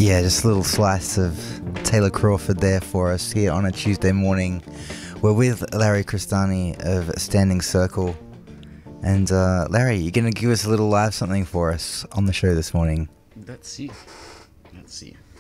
Yeah, just a little slice of Taylor Crawford there for us here on a Tuesday morning. We're with Larry Cristani of Standing Circle. And Larry, you're going to give us a little live something for us on the show this morning. Let's see.